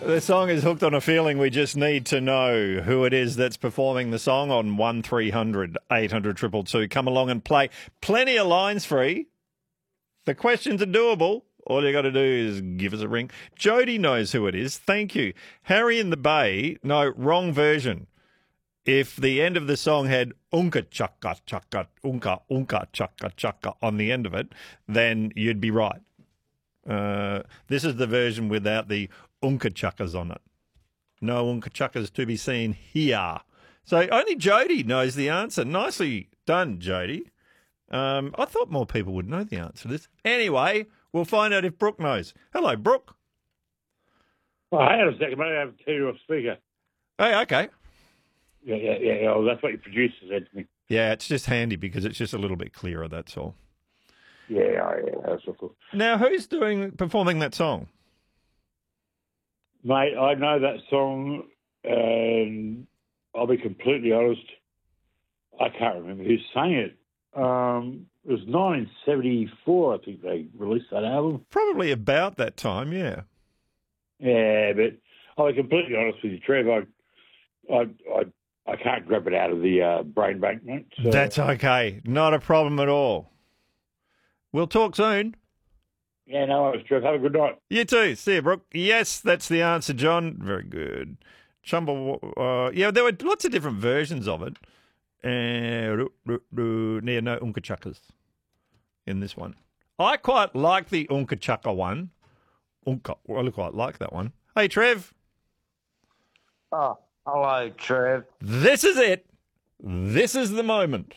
The song is Hooked on a Feeling. We just need to know who it is that's performing the song on 1300 800 222. Come along and play. Plenty of lines free. The questions are doable. All you got to do is give us a ring. Jody knows who it is. Thank you. Harry in the Bay. No, wrong version. If the end of the song had unka chaka chaka unka chaka chaka on the end of it, then you'd be right. This is the version without the unka chuckas on it. No unka chuckas to be seen here. So only Jody knows the answer. Nicely done, Jody. I thought more people would know the answer to this. Anyway, we'll find out if Brooke knows. Hello, Brooke. Oh, hang on a second, mate. I have to turn you off speaker. Hey, okay. Yeah. Oh, that's what your producer said to me. Yeah, it's just handy because it's just a little bit clearer, that's all. Yeah, that's so cool. Now, who's performing that song? Mate, I know that song, and I'll be completely honest, I can't remember who sang it. It was 1974, I think they released that album. Probably about that time, yeah. Yeah, but I'll be completely honest with you, Trev. I can't grab it out of the brain bank, mate. So. That's okay. Not a problem at all. We'll talk soon. Yeah, no worries, Trev. Have a good night. You too. See you, Brooke. Yes, that's the answer, John. Very good. Yeah, there were lots of different versions of it. No Unka Chuckas in this one. I quite like the Unka Chukka one. I quite like that one. Hey, Trev. Oh, hello, Trev. This is it. This is the moment.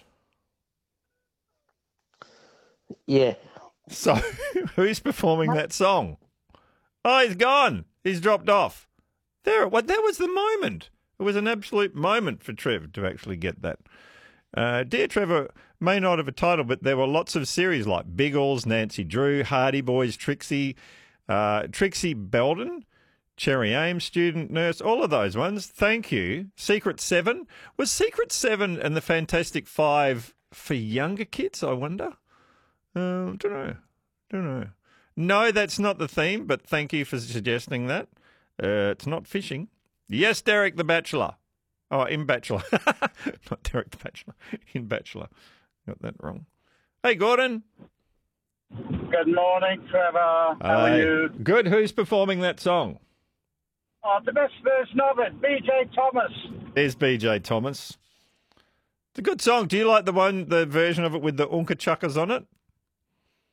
Yeah. So, who's performing that song? Oh, he's gone. He's dropped off. That was the moment. It was an absolute moment for Trevor to actually get that. Dear Trevor may not have a title, but there were lots of series like Biggles, Nancy Drew, Hardy Boys, Trixie Belden, Cherry Ames, Student Nurse, all of those ones. Thank you. Secret Seven. Was Secret Seven and the Fantastic Five for younger kids, I wonder? Don't know. No, that's not the theme, but thank you for suggesting that. It's not fishing. Yes, Derek the Bachelor. Oh, in Bachelor. Not Derek the Bachelor. In Bachelor. Got that wrong. Hey, Gordon. Good morning, Trevor. How are you? Good. Who's performing that song? Oh, the best version of it, BJ Thomas. There's BJ Thomas. It's a good song. Do you like the version of it with the Unka Chuckas on it?